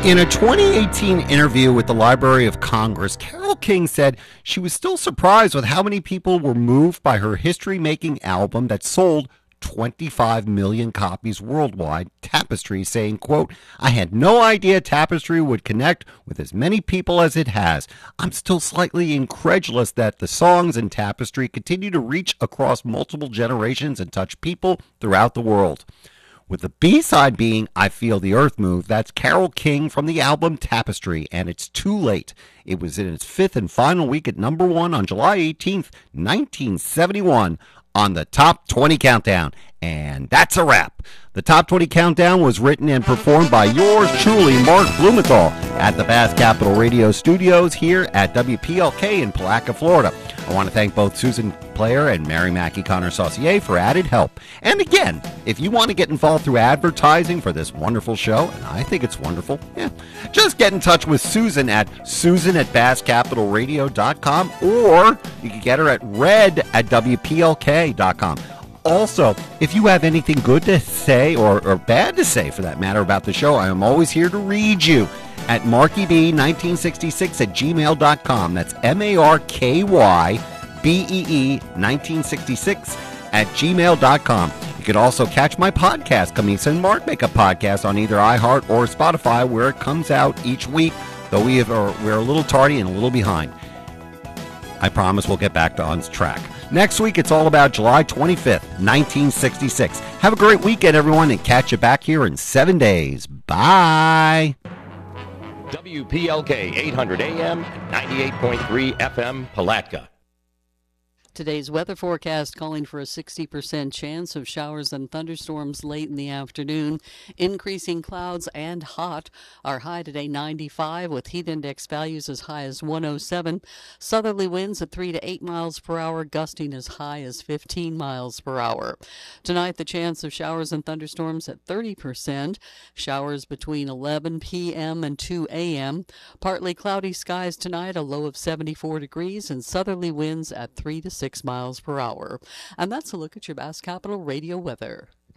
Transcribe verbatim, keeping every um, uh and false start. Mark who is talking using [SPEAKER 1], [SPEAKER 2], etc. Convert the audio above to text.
[SPEAKER 1] In a twenty eighteen interview with the Library of Congress, Carole King said she was still surprised with how many people were moved by her history-making album that sold twenty-five million copies worldwide, Tapestry, saying, quote, "I had no idea Tapestry would connect with as many people as it has. I'm still slightly incredulous that the songs in Tapestry continue to reach across multiple generations and touch people throughout the world." With the B-side being I Feel the Earth Move, that's Carole King from the album Tapestry, and it's too late. It was in its fifth and final week at number one on July eighteenth, nineteen seventy-one on the Top twenty Countdown. And that's a wrap. The Top twenty Countdown was written and performed by yours truly, Mark Blumenthal, at the Bass Capital Radio Studios here at W P L K in Palatka, Florida. I want to thank both Susan Player and Mary Mackey Connor Saucier for added help. And again, if you want to get involved through advertising for this wonderful show, and I think it's wonderful, yeah, just get in touch with Susan at susan at bass capital radio dot com, or you can get her at red at W P L K dot com. Also, if you have anything good to say, or, or bad to say for that matter, about the show, I am always here to read you at marky b nineteen sixty-six at gmail dot com. That's M A R K Y B E E nineteen sixty-six at gmail dot com. You can also catch my podcast, Camisa and Mark Make a Podcast, on either iHeart or Spotify, where it comes out each week, though we have, are, we're a little tardy and a little behind. I promise we'll get back to on track. Next week, it's all about July twenty-fifth, nineteen sixty-six. Have a great weekend, everyone, and catch you back here in seven days. Bye.
[SPEAKER 2] W P L K eight hundred A M, ninety-eight point three F M, Palatka.
[SPEAKER 3] Today's weather forecast calling for a sixty percent chance of showers and thunderstorms late in the afternoon. Increasing clouds and hot. Our high today ninety-five with heat index values as high as one oh seven. Southerly winds at three to eight miles per hour, gusting as high as fifteen miles per hour. Tonight the chance of showers and thunderstorms at thirty percent. Showers between eleven p.m. and two a.m. Partly cloudy skies tonight, a low of seventy-four degrees, and southerly winds at three to six miles per hour. And that's a look at your Bass Capital Radio weather.